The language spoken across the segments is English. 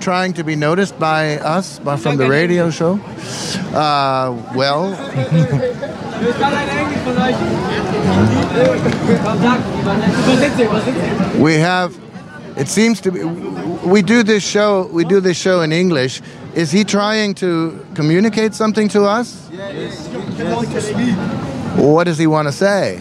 trying to be noticed by us from the radio show? Well, we have. It seems to be. We do this show in English. Is he trying to communicate something to us? Yes. What does he want to say?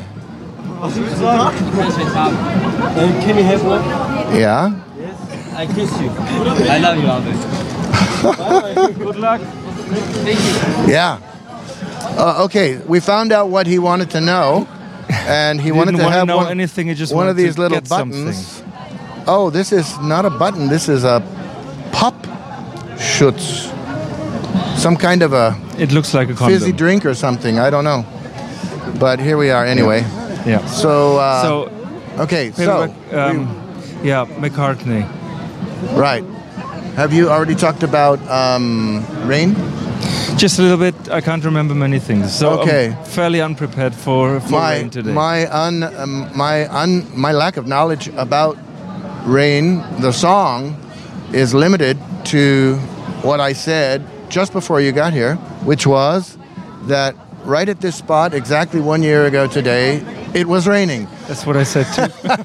Can you have one? Yeah. Yes. I kiss you. I love you, Albert. Good luck. Thank you. Yeah. Okay, we found out what he wanted to know, and he wanted to have anything. He just one of these little buttons. Something. Oh, this is not a button. This is a Pop-Schutz. Some kind of a. It looks like a condom. Fizzy drink or something. I don't know. But here we are anyway. Yeah. So. Okay. So. McCartney. Right. Have you already talked about Rain? Just a little bit. I can't remember many things. So okay. I'm fairly unprepared for Rain today. My lack of knowledge about Rain, the song, is limited to what I said just before you got here, which was that right at this spot, exactly 1 year ago today, it was raining. That's what I said too.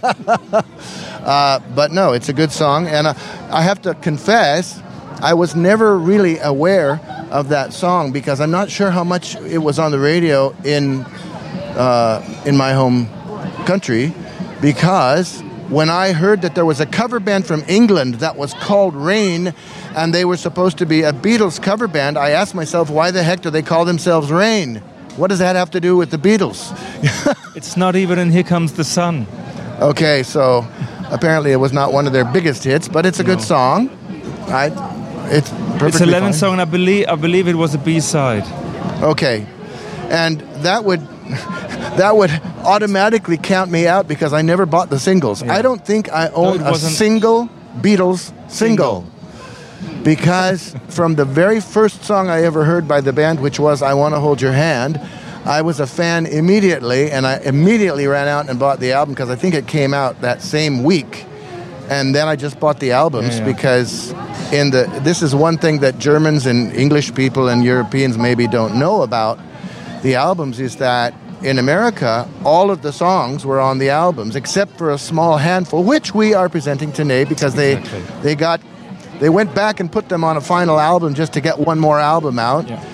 But no, it's a good song, and I have to confess, I was never really aware of that song because I'm not sure how much it was on the radio in my home country, because when I heard that there was a cover band from England that was called Rain, and they were supposed to be a Beatles cover band, I asked myself, why the heck do they call themselves Rain? What does that have to do with the Beatles? It's not even in Here Comes the Sun. Okay, so apparently it was not one of their biggest hits, but it's a good song. It's perfectly It's 11th fine. song, and I believe it was a B-side. Okay, and that would automatically count me out because I never bought the singles. Yeah. I don't think I own a single Beatles single. Because from the very first song I ever heard by the band, which was I Want to Hold Your Hand, I was a fan immediately, and I immediately ran out and bought the album because I think it came out that same week. And then I just bought the albums because this is one thing that Germans and English people and Europeans maybe don't know about the albums, is that in America, all of the songs were on the albums, except for a small handful, which we are presenting today because they went back and put them on a final album just to get one more album out. Yeah.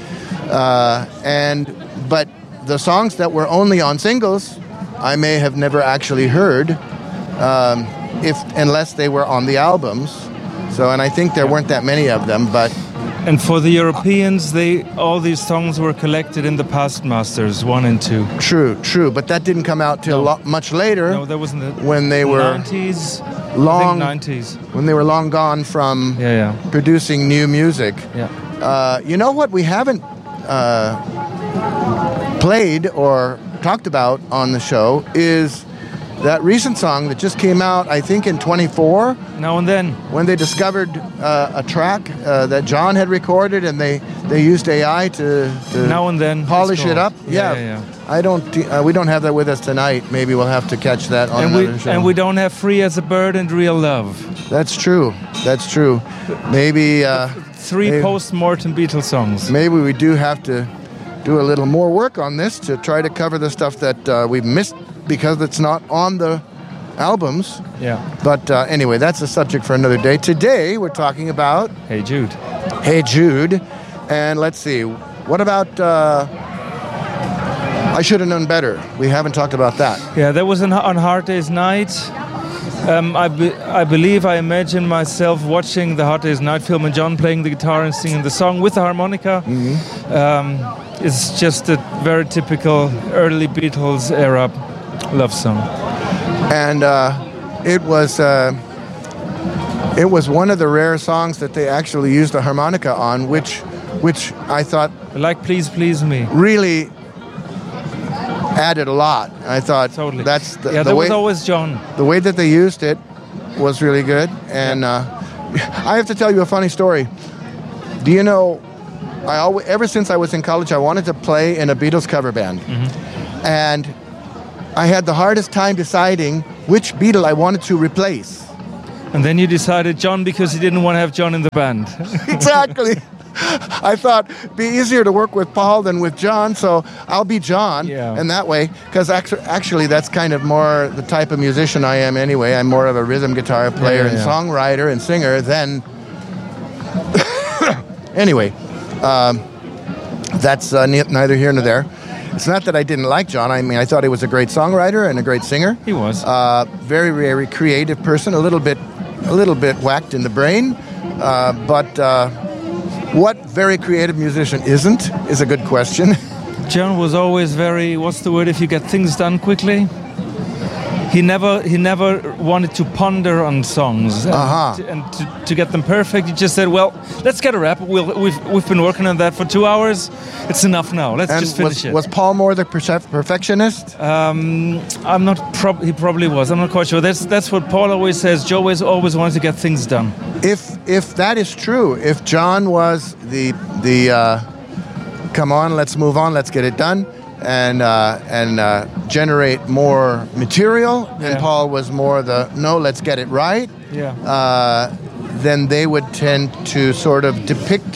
But the songs that were only on singles, I may have never actually heard, unless they were on the albums. So, and I think there weren't that many of them, but. And for the Europeans, all these songs were collected in the Past Masters 1 and 2. True, but that didn't come out till much later. No, that wasn't it. When they were 90s. Long 90s. When they were long gone from producing new music. Yeah. You know what we haven't played or talked about on the show is that recent song that just came out, I think in 24. Now and Then. When they discovered a track that John had recorded, and they used AI to Now and Then polish it up. Yeah. We don't have that with us tonight. Maybe we'll have to catch that on another show. And we don't have Free as a Bird and Real Love. That's true. Maybe 3 post-mortem Beatles songs. Maybe we do have to do a little more work on this to try to cover the stuff that we've missed because it's not on the albums. Yeah. But anyway, that's a subject for another day. Today we're talking about Hey Jude. Hey Jude. And let's see, what about I Should Have Known Better? We haven't talked about that. Yeah, that was on Hard Day's Night. I believe I imagine myself watching the Hard Day's Night film and John playing the guitar and singing the song with the harmonica. Mm-hmm. It's just a very typical early Beatles era love song. And it was one of the rare songs that they actually used the harmonica on, which I thought, like Please Please Me, really added a lot. I thought totally. That's the that way, was always John. The way that they used it was really good. And I have to tell you a funny story. Do you know, ever since I was in college, I wanted to play in a Beatles cover band. Mm-hmm. And I had the hardest time deciding which Beatle I wanted to replace. And then you decided John because you didn't want to have John in the band. Exactly. I thought it'd be easier to work with Paul than with John, so I'll be John. Yeah. And that way, because actually that's kind of more the type of musician I am anyway. I'm more of a rhythm guitar player and songwriter and singer than... Anyway, that's neither here nor there. It's not that I didn't like John. I mean, I thought he was a great songwriter and a great singer. He was. Very, very creative person, a little bit whacked in the brain, but... what very creative musician isn't is a good question. John was always very, what's the word if you get things done quickly? He never wanted to ponder on songs and to get them perfect. He just said, well, let's get a rap. We've been working on that for 2 hours. It's enough now. Let's just finish it. Was Paul more the perfectionist? I'm not. He probably was. I'm not quite sure. That's what Paul always says. Joe always wanted to get things done. If that is true, if John was the come on, let's move on, let's get it done, and generate more material, and Paul was more the no, let's get it right. Then they would tend to sort of depict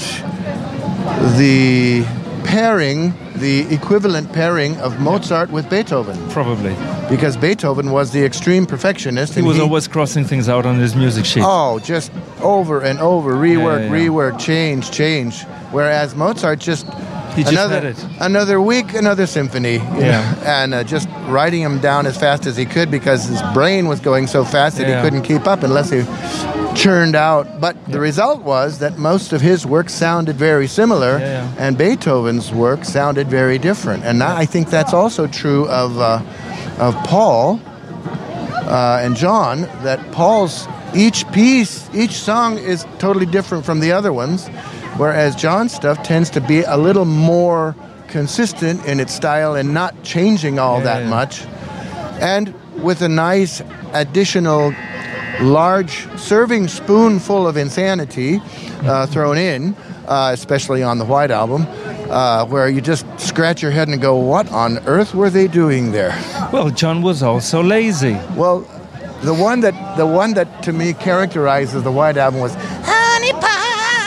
the pairing, the equivalent pairing of Mozart with Beethoven. Probably. Because Beethoven was the extreme perfectionist. He was always crossing things out on his music sheet. Oh, just over and over, rework, change. Whereas Mozart just... Another week, another symphony. And just writing them down as fast as he could because his brain was going so fast that he couldn't keep up unless he churned out. But the result was that most of his work sounded very similar, and Beethoven's work sounded very different. And I think that's also true of Paul and John, that Paul's each song is totally different from the other ones, whereas John's stuff tends to be a little more consistent in its style and not changing all that much, and with a nice additional large serving spoonful of insanity thrown in, especially on the White Album, where you just scratch your head and go, what on earth were they doing there? Well, John was also lazy. Well, the one that to me characterizes the White Album was Honey Pie.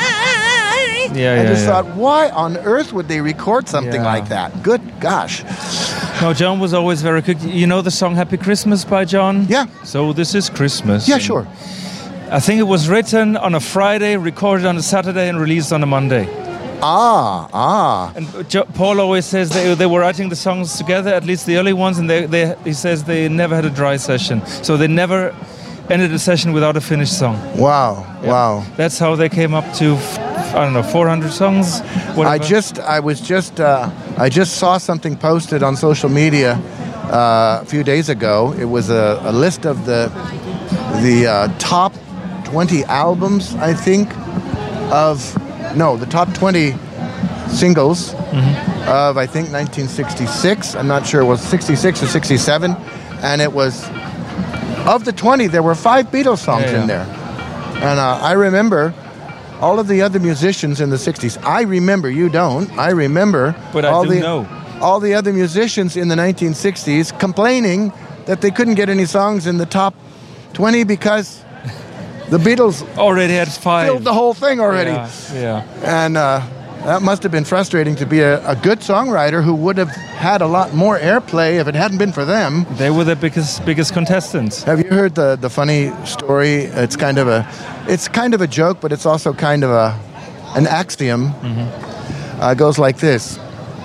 I just thought, why on earth would they record something like that? Good gosh. No, John was always very quick. You know the song Happy Christmas by John? Yeah. So this is Christmas. Yeah, sure. I think it was written on a Friday, recorded on a Saturday, and released on a Monday. And Paul always says they were writing the songs together, at least the early ones, and he says they never had a dry session. So they never ended a session without a finished song. Wow. That's how they came up to, 400 songs. Whatever. I just saw something posted on social media a few days ago. It was a list of the top 20 albums, I think, the top 20 singles of, I think, 1966. I'm not sure, it was 66 or 67. And it was, of the 20, there were 5 Beatles songs in there. And I remember all of the other musicians in the 60s. I remember, you don't. I remember but all the other musicians in the 1960s complaining that they couldn't get any songs in the top 20 because the Beatles already had 5. Filled the whole thing already. And that must have been frustrating to be a good songwriter who would have had a lot more airplay if it hadn't been for them. They were the biggest contestants. Have you heard the funny story? It's kind of a joke, but it's also kind of an axiom. It goes like this.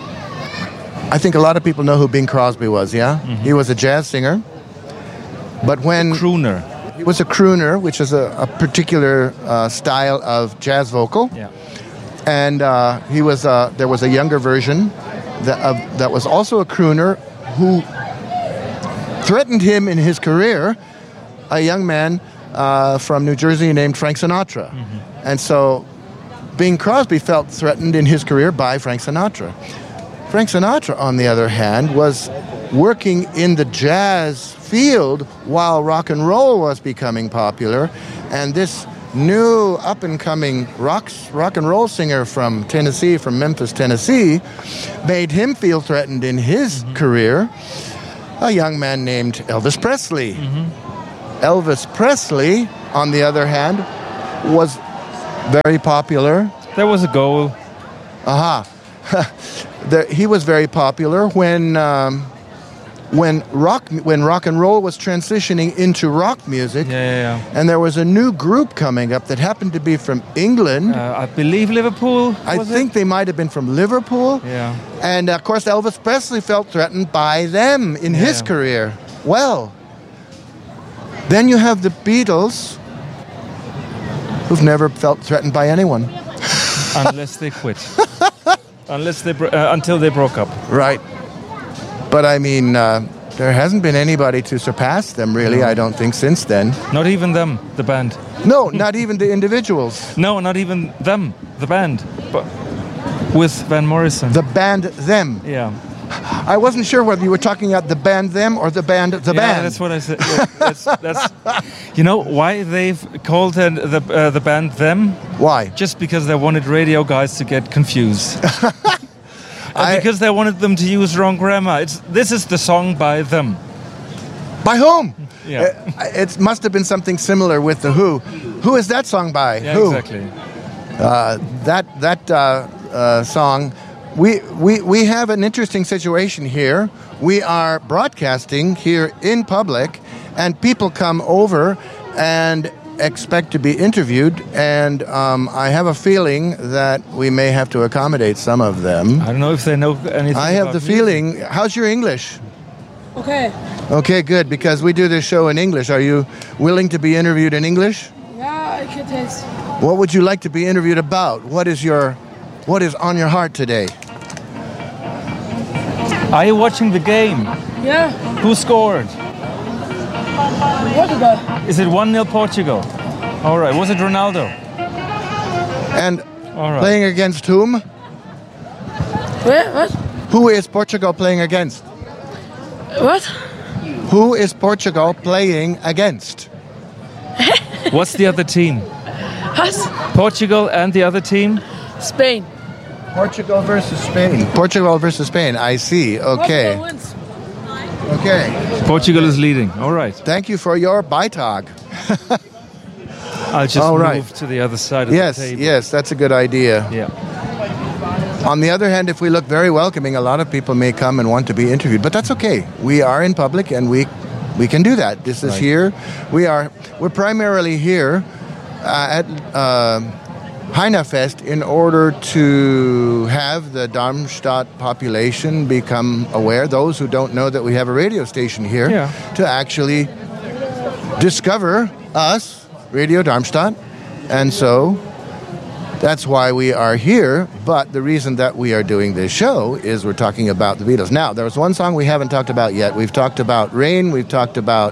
I think a lot of people know who Bing Crosby was, He was a jazz singer. But when... crooner. He was a crooner, which is a particular style of jazz vocal. And there was a younger version that was also a crooner who threatened him in his career, a young man from New Jersey named Frank Sinatra. And so Bing Crosby felt threatened in his career by Frank Sinatra. Frank Sinatra, on the other hand, was working in the jazz field while rock and roll was becoming popular, and this new up-and-coming rock and roll singer from Tennessee, from Memphis, Tennessee, made him feel threatened in his career, a young man named Elvis Presley. Elvis Presley on the other hand, was very popular. There was a goal. Aha. He was very popular when rock and roll was transitioning into rock music. Yeah. And there was a new group coming up that happened to be from England. I believe Liverpool. I think they might have been from Liverpool. Yeah. And of course, Elvis Presley felt threatened by them in his career. Well, then you have the Beatles, who've never felt threatened by anyone. Unless they quit. Until they broke up. Right. But I mean, there hasn't been anybody to surpass them, really, I don't think, since then. Not even them, the band. No, not even the individuals. No, not even them, the band. But with Van Morrison. The band Them. Yeah. I wasn't sure whether you were talking about the band Them or the band The Band. Yeah, that's what I said. Yeah, that's you know why they've called the band Them? Why? Just because they wanted radio guys to get confused. Because they wanted them to use wrong grammar. This is the song by them. By whom? Yeah. It must have been something similar with the Who. Who is that song by? Yeah, Who? exactly. That song. We have an interesting situation here. We are broadcasting here in public, and people come over and expect to be interviewed, and I have a feeling that we may have to accommodate some of them. I don't know if they know anything. I have the feeling. How's your English? Okay. Okay, good, because we do this show in English. Are you willing to be interviewed in English? Yeah, I can taste. What would you like to be interviewed about? What is on your heart today? Are you watching the game? Yeah. Who scored? Portugal. Is it 1-0 Portugal? All right. Was it Ronaldo? And All right. playing against whom? What? Who is Portugal playing against? What? Who is Portugal playing against? What's the other team? Us? Portugal and the other team? Spain. Portugal versus Spain. Portugal versus Spain. I see. Okay. Portugal wins. Okay. Portugal is leading. All right. Thank you for your Beitag. I'll just move to the other side of the table. Yes, that's a good idea. Yeah. On the other hand, if we look very welcoming, a lot of people may come and want to be interviewed, but that's okay. We are in public, and we can do that. This is here. We're primarily here at Heinafest in order to have the Darmstadt population become aware, those who don't know that we have a radio station here, to actually discover us, Radio Darmstadt. And so that's why we are here. But the reason that we are doing this show is we're talking about the Beatles. Now, there's one song we haven't talked about yet. We've talked about Rain. We've talked about...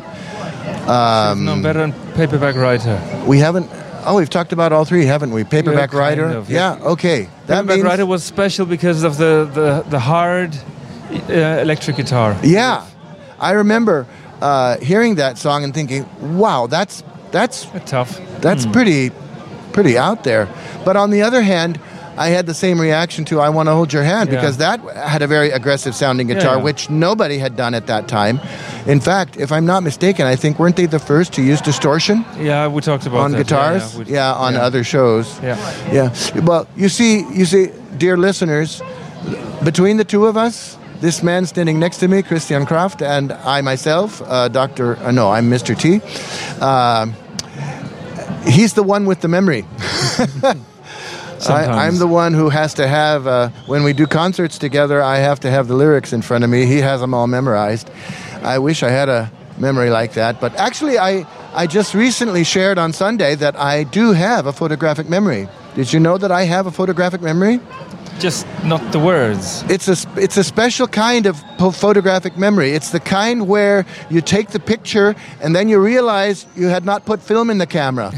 No Better than Paperback Writer. We haven't... Oh, we've talked about all three, haven't we? Paperback Writer? Kind of, yeah, okay. Paperback Writer was special because of the hard electric guitar. Yeah. I remember hearing that song and thinking, wow, that's tough. That's pretty out there. But on the other hand, I had the same reaction to I Want to Hold Your Hand because that had a very aggressive sounding guitar, which nobody had done at that time. In fact, if I'm not mistaken, I think weren't they the first to use distortion? Yeah, we talked about on that. guitars. On other shows. Yeah. Well, you see, dear listeners, between the two of us, this man standing next to me, Christian Kraft, and I myself, I'm Mr. T. He's the one with the memory. I'm the one who has to have, when we do concerts together, I have to have the lyrics in front of me. He has them all memorized. I wish I had a memory like that. But actually, I just recently shared on Sunday that I do have a photographic memory. Did you know that I have a photographic memory? Just not the words. It's a special kind of photographic memory. It's the kind where you take the picture and then you realize you had not put film in the camera.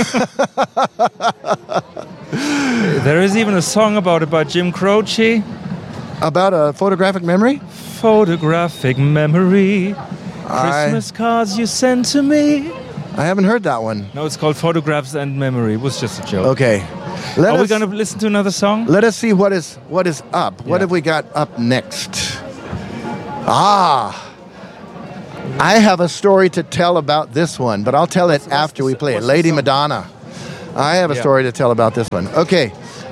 There is even a song about it by Jim Croce. About a photographic memory? Photographic memory. Christmas cards you sent to me. I haven't heard that one. No, it's called Photographs and Memory. It was just a joke. Okay. Are we going to listen to another song? Let us see what is up. What have we got up next? I have a story to tell about this one, but I'll tell it after we play it. Lady Madonna. I have a story to tell about this one. Okay.